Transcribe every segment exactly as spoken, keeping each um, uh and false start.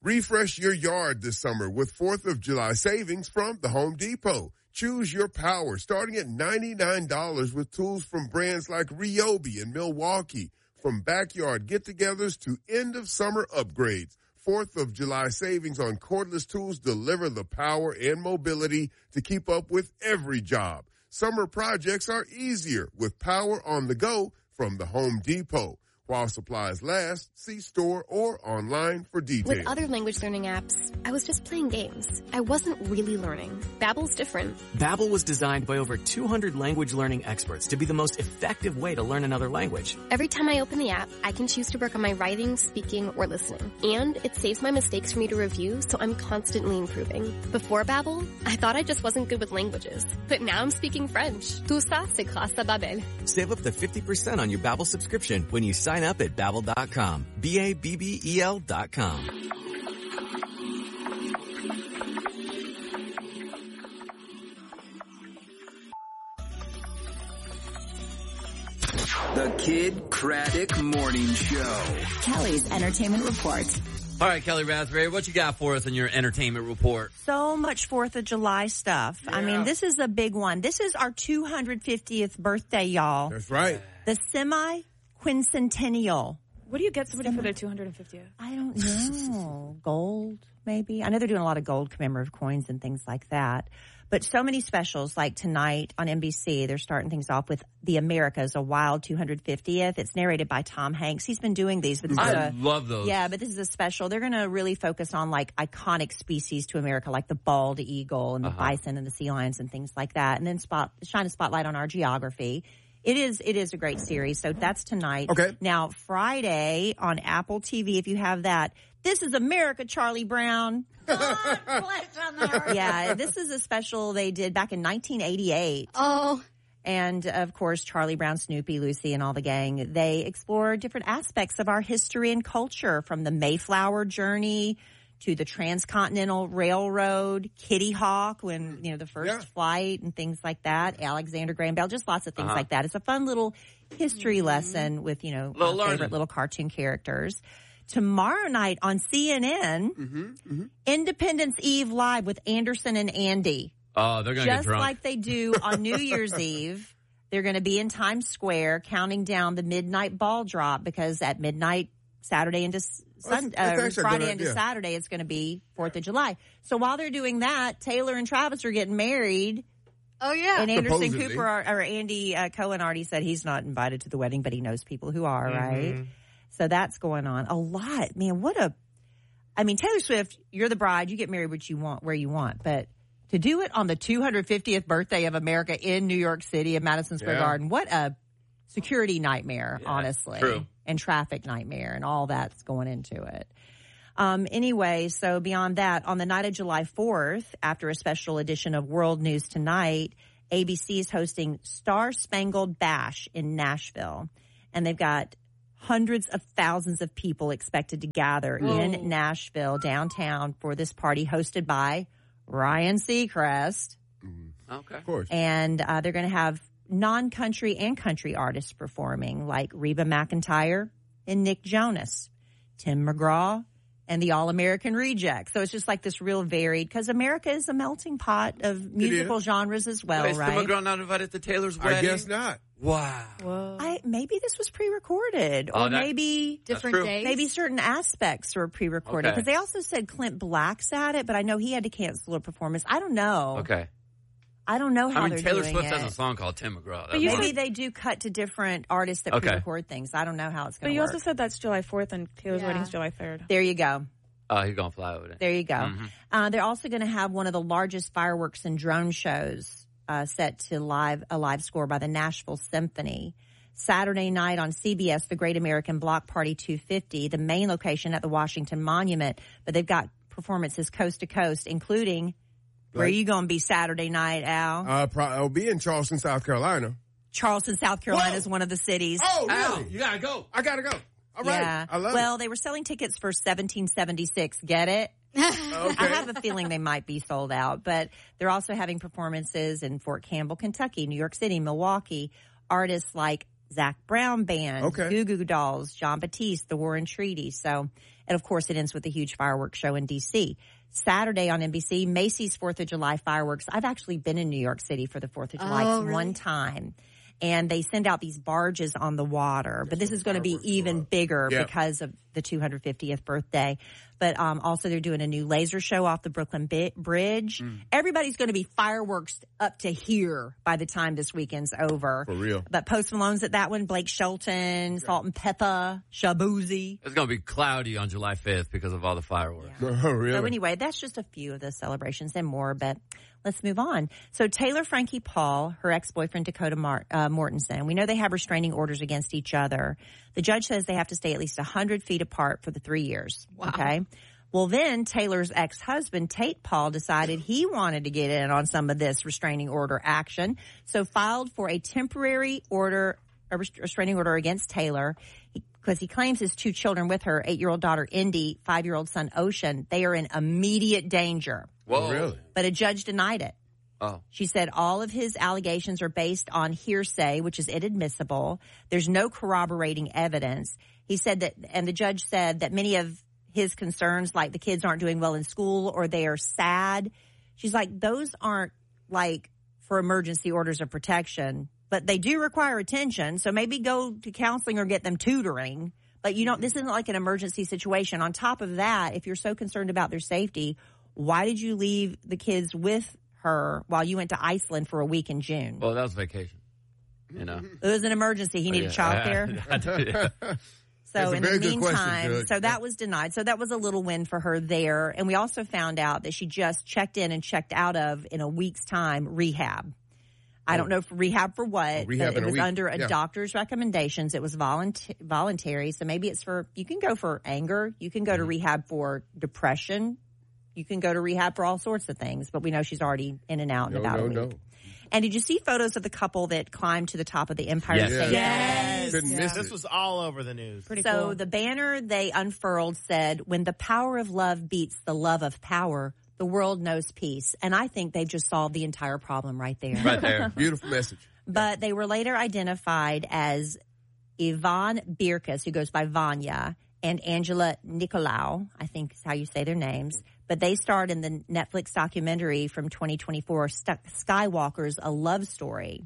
Refresh your yard this summer with fourth of July savings from the Home Depot. Choose your power starting at ninety-nine dollars with tools from brands like Ryobi and Milwaukee. From backyard get-togethers to end-of-summer upgrades, fourth of July savings on cordless tools deliver the power and mobility to keep up with every job. Summer projects are easier with power on the go from the Home Depot. While supplies last, see store or online for details. With other language learning apps, I was just playing games. I wasn't really learning. Babbel's different. Babbel was designed by over two hundred language learning experts to be the most effective way to learn another language. Every time I open the app, I can choose to work on my writing, speaking, or listening. And it saves my mistakes for me to review, so I'm constantly improving. Before Babbel, I thought I just wasn't good with languages. But now I'm speaking French. Tout ça, c'est grâce à Babbel. Save up to fifty percent on your Babbel subscription when you sign up at Babbel dot com. B A B B E L dot com. The Kid Craddock Morning Show. Kelly's Entertainment Report. All right, Kelly Raspberry, what you got for us in your entertainment report? So much fourth of July stuff. Yeah. I mean, this is a big one. This is our two hundred fiftieth birthday, y'all. That's right. The semi-quincentennial. What do you get somebody Semi- for their two hundred fiftieth? I don't know. Gold, maybe. I know they're doing a lot of gold commemorative coins and things like that. But so many specials, like tonight on N B C, they're starting things off with The Americas, a wild two hundred fiftieth. It's narrated by Tom Hanks. He's been doing these. But this I is a, love those. Yeah, but this is a special. They're going to really focus on, like, iconic species to America, like the bald eagle and the uh-huh. bison and the sea lions and things like that. And then spot shine a spotlight on our geography. It is, it is a great series. So that's tonight. Okay. Now, Friday on Apple T V, if you have that, This is America, Charlie Brown. God bless America. Yeah, this is a special they did back in nineteen eighty-eight. Oh. And, of course, Charlie Brown, Snoopy, Lucy, and all the gang, they explore different aspects of our history and culture, from the Mayflower journey to the Transcontinental Railroad, Kitty Hawk, when, you know, the first yeah. flight and things like that, Alexander Graham Bell, just lots of things uh-huh. like that. It's a fun little history mm-hmm. lesson with, you know, little our favorite little cartoon characters. Tomorrow night on C N N, mm-hmm, mm-hmm. Independence Eve Live with Anderson and Andy. Oh, they're going to get Just drunk. like they do on New Year's Eve. They're going to be in Times Square counting down the midnight ball drop, because at midnight, Saturday into Sunday, uh, Friday into yeah. Saturday, it's going to be fourth of July. So while they're doing that, Taylor and Travis are getting married. Oh, yeah. And Anderson Supposedly. Cooper, are, or Andy uh, Cohen already said he's not invited to the wedding, but he knows people who are, mm-hmm. right? So that's going on. A lot. Man, what a, I mean, Taylor Swift, you're the bride. You get married what you want, where you want. But to do it on the two hundred fiftieth birthday of America in New York City at Madison Square yeah. Garden, what a security nightmare, yeah, honestly. True. And traffic nightmare and all that's going into it. Um, anyway, so beyond that, on the night of July fourth, after a special edition of World News Tonight, A B C is hosting Star Spangled Bash in Nashville. And they've got hundreds of thousands of people expected to gather Whoa. in Nashville downtown for this party hosted by Ryan Seacrest. Mm-hmm. Okay. Of course. And uh, they're going to have non-country and country artists performing, like Reba McEntire and Nick Jonas, Tim McGraw, and the All-American Rejects. So it's just like this real varied, because America is a melting pot of musical genres as well, Wait, right? Is Tim McGraw not invited to Taylor's wedding? I guess not. Wow. Whoa. I, maybe this was pre-recorded, Oh, or that- maybe Different true. days. maybe certain aspects were pre-recorded, Okay. because they also said Clint Black's at it, but I know he had to cancel a performance. I don't know. Okay. I don't know how I mean, they're Taylor doing Swift it. has a song called Tim McGraw. But you That's Maybe why. they do cut to different artists that Okay. pre-record things. I don't know how it's But going to you work. also said that's July fourth and Taylor's Yeah. wedding's July third. There you go. Oh, he's going to fly over there. There you go. Mhm. Uh, they're also going to have one of the largest fireworks and drone shows uh, set to live a live score by the Nashville Symphony. Saturday night on C B S, the Great American Block Party two fifty, the main location at the Washington Monument. But they've got performances coast to coast, including, where are Like- you going to be Saturday night, Al? Uh, pro- I'll be in Charleston, South Carolina. Charleston, South Carolina Whoa. is one of the cities. Oh, Al, really? you got to go. I gotta go. All right. Yeah. I love well, they were selling tickets for seventeen seventy-six. Get it? it. Okay. I have a feeling they might be sold out, but they're also having performances in Fort Campbell, Kentucky, New York City, Milwaukee. Artists like Zach Brown Band, Okay. Goo Goo Dolls, John Batiste, The War and Treaty. So, and of course it ends with a huge fireworks show in D C. Saturday on N B C, Macy's fourth of July fireworks. I've actually been in New York City for the fourth of July Oh, really? one time. And they send out these barges on the water. But this is going to be even bigger Yeah. because of the two hundred fiftieth birthday. But um, also they're doing a new laser show off the Brooklyn Bi- Bridge. Mm. Everybody's going to be fireworks up to here by the time this weekend's over. For real. But Post Malone's at that one, Blake Shelton, Salt and Pepper, Shabuzi. It's going to be cloudy on July fifth because of all the fireworks. Oh, really? So anyway, that's just a few of the celebrations and more, but let's move on. So Taylor Frankie Paul, her ex-boyfriend Dakota Mart, uh, Mortensen, we know they have restraining orders against each other. The judge says they have to stay at least one hundred feet apart for the three years. Wow. Okay. Well, then Taylor's ex-husband, Tate Paul, decided he wanted to get in on some of this restraining order action, so filed for a temporary order, a rest- restraining order against Taylor because he, he claims his two children with her, eight-year-old daughter Indy, five-year-old son Ocean, they are in immediate danger. Whoa. really? But a judge denied it. Oh. She said all of his allegations are based on hearsay, which is inadmissible. There's no corroborating evidence. He said that, and the judge said that many of his concerns, like the kids aren't doing well in school or they are sad. She's like, those aren't like for emergency orders of protection, but they do require attention. So maybe go to counseling or get them tutoring. But you don't, this isn't like an emergency situation. On top of that, if you're so concerned about their safety, why did you leave the kids with her while you went to Iceland for a week in June? Well, that was vacation. You know? It was an emergency. He needed childcare. Yeah. So That's a in very the good question, meantime, Judge. so that was denied. So that was a little win for her there. And we also found out that she just checked in and checked out of, in a week's time, rehab. I don't know for rehab for what, Oh, rehab but in it a was week. under a Yeah. doctor's recommendations. It was volunteer, voluntary. So maybe it's for, you can go for anger. You can go Mm-hmm. to rehab for depression. You can go to rehab for all sorts of things. But we know she's already in and out in No, about no, a week. no. And did you see photos of the couple that climbed to the top of the Empire Yes. State? Yes. Couldn't miss This it. was all over the news. Pretty So cool. the banner they unfurled said, when the power of love beats the love of power, the world knows peace. And I think they've just solved the entire problem right there. Right there. Beautiful message. But they were later identified as Yvonne Birkus, who goes by Vanya, and Angela Nicolau, I think is how you say their names. But they starred in the Netflix documentary from twenty twenty-four, St- Skywalker's A Love Story.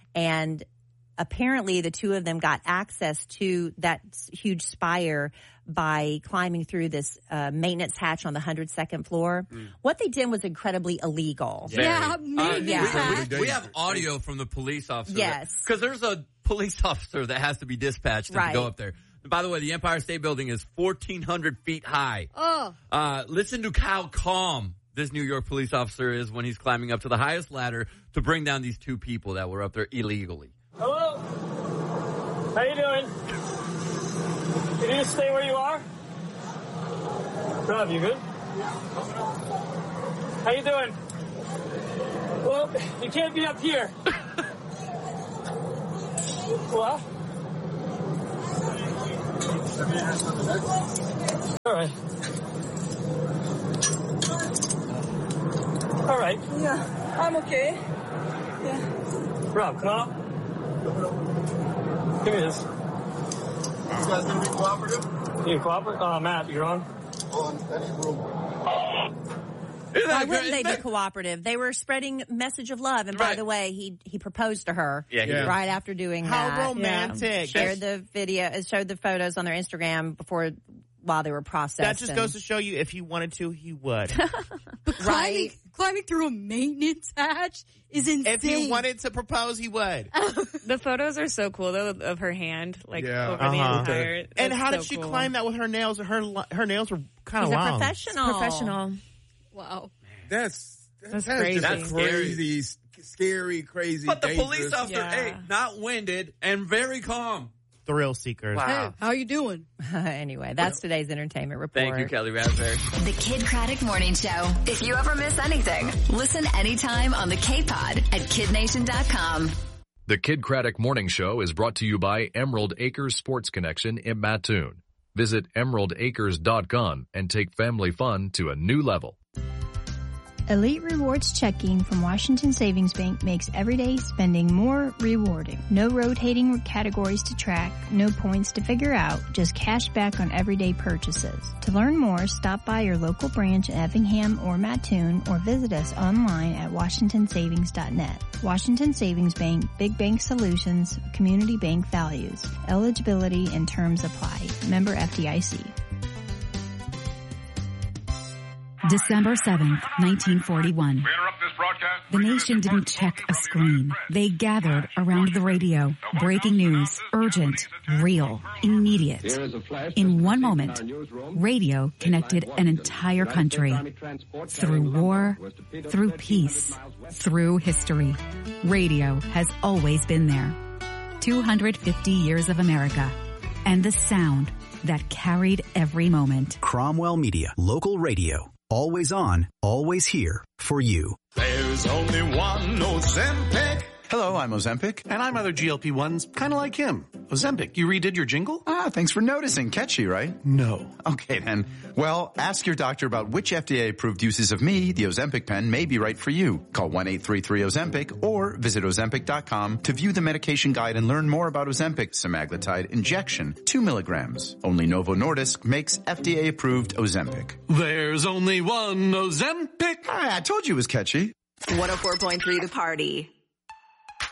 And apparently the two of them got access to that huge spire by climbing through this uh, maintenance hatch on the one hundred second floor. What they did was incredibly illegal. Yeah, Very. maybe yeah. that. We, we have audio from the police officer. Yes. Because there's a police officer that has to be dispatched Right. to go up there. By the way, the Empire State Building is fourteen hundred feet high. Oh, Uh, listen to how calm this New York police officer is when he's climbing up to the highest ladder to bring down these two people that were up there illegally. Hello? How you doing? Can you just stay where you are? Rob, you good? How you doing? Well, you can't be up here. What? All right. All right. Yeah, I'm okay. Rob, come on up. Give me this. These guys gonna be cooperative? You cooperate? Uh, Matt, you're on? On any room. Why wouldn't they be cooperative? They were spreading message of love. And by Right. the way, he he proposed to her Yeah, he did. right after doing How that. romantic. Shared the video, uh, showed the photos on their Instagram before while they were processed. That just and- goes to show you if he wanted to, he would. climbing, right. climbing through a maintenance hatch is insane. If he wanted to propose, he would. The photos are so cool though of her hand, like Yeah. over the Uh-huh. entire. And that's how did so she cool. climb that with her nails? Her li- her nails were kind of He's a long. professional. Professional. Wow. That's That's that's crazy. just a That's scary. crazy, s- scary, crazy. But the dangerous. police officer, Yeah. hey, not winded and very calm. Thrill seekers. Wow. Hey, how you doing? Anyway, that's today's entertainment report. Thank you, Kelly Raspberry. The Kid Craddock Morning Show. If you ever miss anything, listen anytime on the K-Pod at kid nation dot com. The Kid Craddock Morning Show is brought to you by Emerald Acres Sports Connection in Mattoon. Visit emerald acres dot com and take family fun to a new level. Elite Rewards checking from Washington Savings Bank makes everyday spending more rewarding. No rotating categories to track, no points to figure out, just cash back on everyday purchases. To learn more, stop by your local branch in Effingham or Mattoon or visit us online at washington savings dot net. Washington Savings Bank, Big Bank Solutions, Community Bank Values. Eligibility and terms apply. Member F D I C. December seventh, nineteen forty-one. The nation didn't check a screen. They gathered around the radio. Breaking news, urgent, real, immediate. In one moment, radio connected an entire country. Through war, through peace, through history. Radio has always been there. two hundred fifty years of America. And the sound that carried every moment. Cromwell Media, local radio. Always on, always here for you. There's only one Ozempic. Hello, I'm Ozempic. And I'm other G L P ones, kind of like him. Ozempic, you redid your jingle? Ah, thanks for noticing. Catchy, right? No. Okay, then. Well, ask your doctor about which F D A-approved uses of me, the Ozempic pen, may be right for you. Call one eight three three Ozempic or visit ozempic dot com to view the medication guide and learn more about Ozempic semaglutide injection, two milligrams. Only Novo Nordisk makes F D A-approved Ozempic. There's only one Ozempic. Ah, I told you it was catchy. one oh four point three The Party.